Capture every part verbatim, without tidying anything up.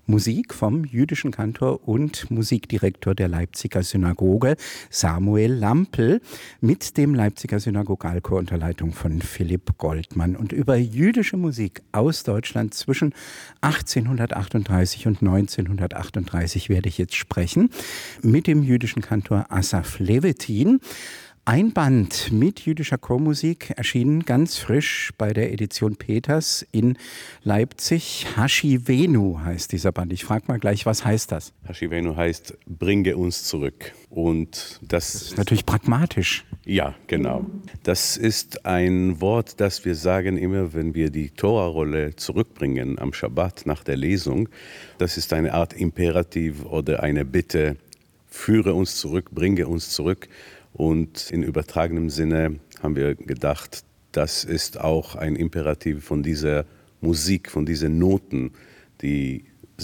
Musik vom jüdischen Kantor und Musikdirektor der Leipziger Synagoge, Samuel Lampl, mit dem Leipziger Synagogalchor unter Leitung von Philipp Goldmann. Und über jüdische Musik aus Deutschland zwischen achtzehnhundertachtunddreißig und neunzehnhundertachtunddreißig werde ich jetzt sprechen mit dem jüdischen Kantor Asaf Levitin. Ein Band mit jüdischer Chormusik erschien ganz frisch bei der Edition Peters in Leipzig. Hashivenu heißt dieser Band. Ich frage mal gleich, was heißt das? Hashivenu heißt, bringe uns zurück. Und das, das ist natürlich pragmatisch. Ja, genau. Das ist ein Wort, das wir sagen immer, wenn wir die Tora-Rolle zurückbringen am Schabbat nach der Lesung. Das ist eine Art Imperativ oder eine Bitte, führe uns zurück, bringe uns zurück. Und in übertragenem Sinne haben wir gedacht, das ist auch ein Imperativ von dieser Musik, von diesen Noten, die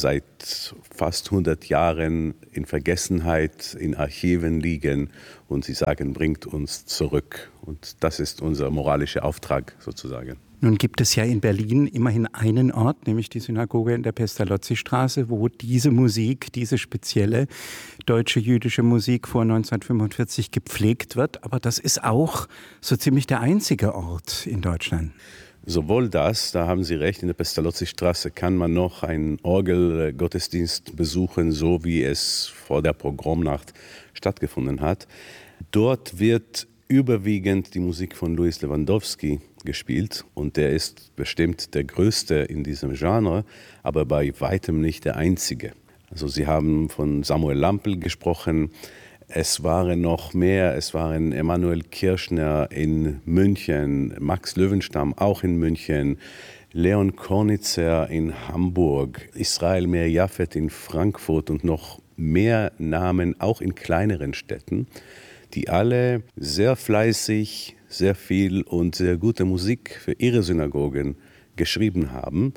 seit fast hundert Jahren in Vergessenheit in Archiven liegen und sie sagen, bringt uns zurück. Und das ist unser moralischer Auftrag sozusagen. Nun gibt es ja in Berlin immerhin einen Ort, nämlich die Synagoge in der Pestalozzi-Straße, wo diese Musik, diese spezielle deutsche jüdische Musik vor neunzehnhundertfünfundvierzig gepflegt wird. Aber das ist auch so ziemlich der einzige Ort in Deutschland. Sowohl das, da haben Sie recht, in der Pestalozzi-Straße kann man noch einen Orgelgottesdienst besuchen, so wie es vor der Pogromnacht stattgefunden hat. Dort wird überwiegend die Musik von Louis Lewandowski gespielt und der ist bestimmt der Größte in diesem Genre, aber bei weitem nicht der Einzige. Also Sie haben von Samuel Lampl gesprochen, es waren noch mehr, es waren Emanuel Kirschner in München, Max Löwenstam auch in München, Leon Kornitzer in Hamburg, Israel Meir Yafet in Frankfurt und noch mehr Namen auch in kleineren Städten, die alle sehr fleißig, sehr viel und sehr gute Musik für ihre Synagogen geschrieben haben.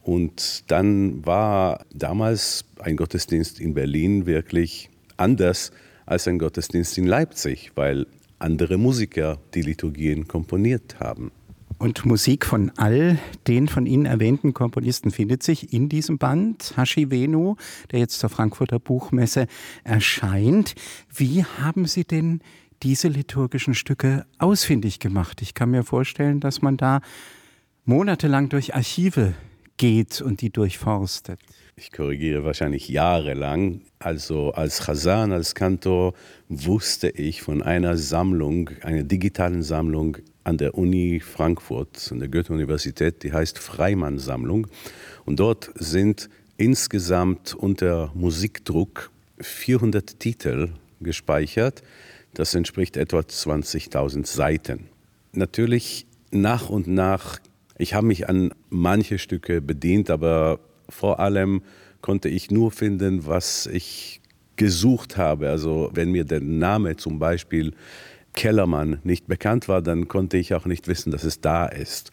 Und dann war damals ein Gottesdienst in Berlin wirklich anders als ein Gottesdienst in Leipzig, weil andere Musiker die Liturgien komponiert haben. Und Musik von all den von Ihnen erwähnten Komponisten findet sich in diesem Band, Hashivenu, der jetzt zur Frankfurter Buchmesse erscheint. Wie haben Sie denn diese liturgischen Stücke ausfindig gemacht? Ich kann mir vorstellen, dass man da monatelang durch Archive geht und die durchforstet. Ich korrigiere, wahrscheinlich jahrelang. Also als Chazan, als Kantor wusste ich von einer Sammlung, einer digitalen Sammlung an der Uni Frankfurt, an der Goethe-Universität, die heißt Freimann-Sammlung. Und dort sind insgesamt unter Musikdruck vierhundert Titel gespeichert. Das entspricht etwa zwanzigtausend Seiten. Natürlich nach und nach, ich habe mich an manche Stücke bedient, aber vor allem konnte ich nur finden, was ich gesucht habe. Also wenn mir der Name zum Beispiel Kellermann nicht bekannt war, dann konnte ich auch nicht wissen, dass es da ist.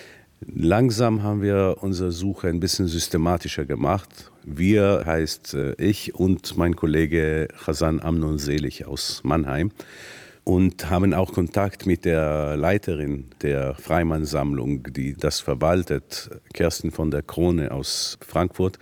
Langsam haben wir unsere Suche ein bisschen systematischer gemacht. Wir heißt äh, ich und mein Kollege Chazan Amnon Selig aus Mannheim und haben auch Kontakt mit der Leiterin der Freimann-Sammlung, die das verwaltet, Kerstin von der Krone aus Frankfurt,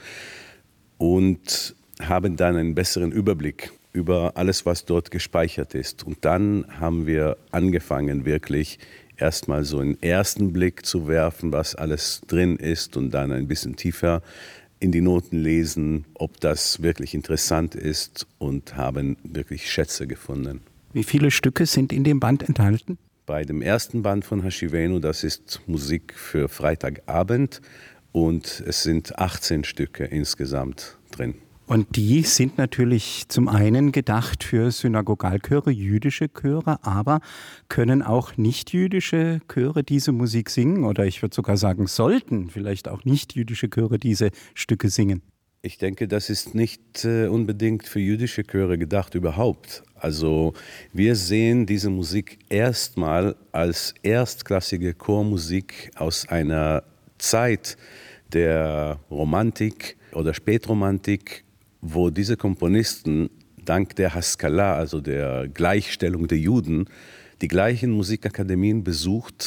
und haben dann einen besseren Überblick über alles, was dort gespeichert ist. Und dann haben wir angefangen, wirklich erstmal so einen ersten Blick zu werfen, was alles drin ist und dann ein bisschen tiefer in die Noten lesen, ob das wirklich interessant ist, und haben wirklich Schätze gefunden. Wie viele Stücke sind in dem Band enthalten? Bei dem ersten Band von Hashivenu, das ist Musik für Freitagabend, und es sind achtzehn Stücke insgesamt drin. Und die sind natürlich zum einen gedacht für Synagogalchöre, jüdische Chöre, aber können auch nicht-jüdische Chöre diese Musik singen? Oder ich würde sogar sagen, sollten vielleicht auch nicht-jüdische Chöre diese Stücke singen? Ich denke, das ist nicht äh, unbedingt für jüdische Chöre gedacht überhaupt. Also wir sehen diese Musik erstmal als erstklassige Chormusik aus einer Zeit der Romantik oder Spätromantik, wo diese Komponisten dank der Haskalah, also der Gleichstellung der Juden, die gleichen Musikakademien besucht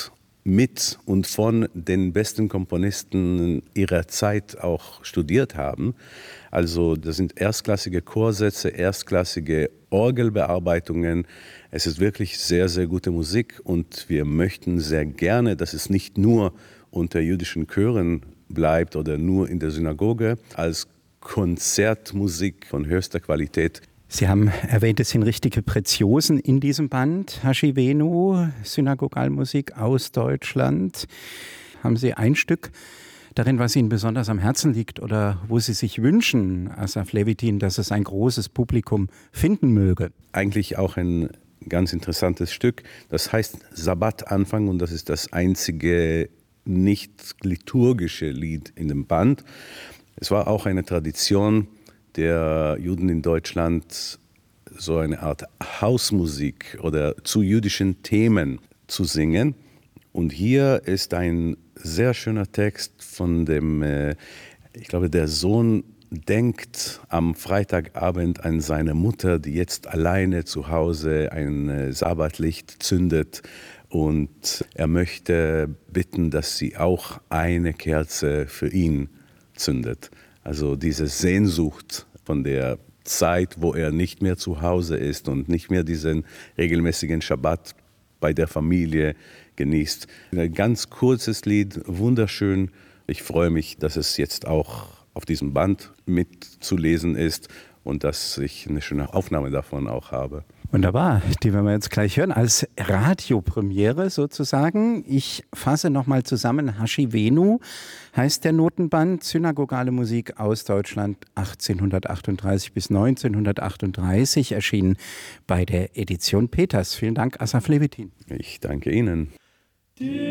mit und von den besten Komponisten ihrer Zeit auch studiert haben. Also das sind erstklassige Chorsätze, erstklassige Orgelbearbeitungen. Es ist wirklich sehr, sehr gute Musik und wir möchten sehr gerne, dass es nicht nur unter jüdischen Chören bleibt oder nur in der Synagoge, als Konzertmusik von höchster Qualität. Sie haben erwähnt, es sind richtige Preziosen in diesem Band. Haschivenu, Synagogalmusik aus Deutschland. Haben Sie ein Stück darin, was Ihnen besonders am Herzen liegt oder wo Sie sich wünschen, Asaf Levitin, dass es ein großes Publikum finden möge? Eigentlich auch ein ganz interessantes Stück. Das heißt Sabbatanfang und das ist das einzige nicht liturgische Lied in dem Band. Es war auch eine Tradition der Juden in Deutschland, so eine Art Hausmusik oder zu jüdischen Themen zu singen. Und hier ist ein sehr schöner Text von dem, äh, ich glaube, der Sohn denkt am Freitagabend an seine Mutter, die jetzt alleine zu Hause ein äh, Sabbatlicht zündet. Und er möchte bitten, dass sie auch eine Kerze für ihn zündet. Also diese Sehnsucht von der Zeit, wo er nicht mehr zu Hause ist und nicht mehr diesen regelmäßigen Schabbat bei der Familie genießt. Ein ganz kurzes Lied, wunderschön. Ich freue mich, dass es jetzt auch auf diesem Band mitzulesen ist und dass ich eine schöne Aufnahme davon auch habe. Wunderbar, die werden wir jetzt gleich hören, als Radiopremiere sozusagen. Ich fasse nochmal zusammen, Haschivenu heißt der Notenband, synagogale Musik aus Deutschland achtzehnhundertachtunddreißig bis neunzehnhundertachtunddreißig, erschienen bei der Edition Peters. Vielen Dank, Asaf Levitin. Ich danke Ihnen.